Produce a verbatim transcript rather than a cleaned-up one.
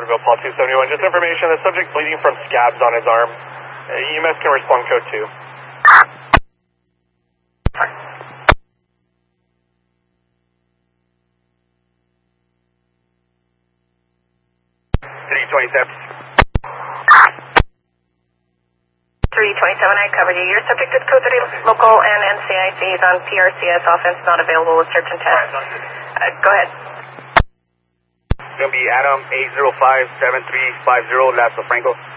Porterville, Paul two seventy-one. Just information, the subject bleeding from scabs on his arm. Uh, E M S can respond code two. three twenty-seven. three twenty-seven, I covered you. Your subject is code thirty local and N C I C is on P R C S offense not available with search and test. Uh, go ahead. It's going to be Adam eight zero five seven three five zero, Lasso Franco.